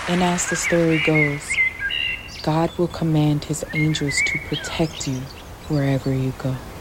And as the story goes, God will command his angels to protect you wherever you go.